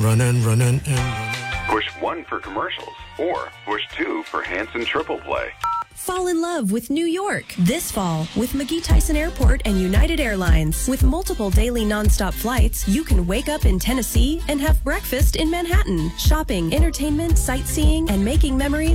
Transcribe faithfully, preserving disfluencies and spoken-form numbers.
run and run and, and run. Push one for commercials, or push two for Hanson Triple Play. Fall in love with New York this fall with McGee Tyson Airport and United Airlines. With multiple daily nonstop flights, you can wake up in Tennessee and have breakfast in Manhattan. Shopping, entertainment, sightseeing, and making memories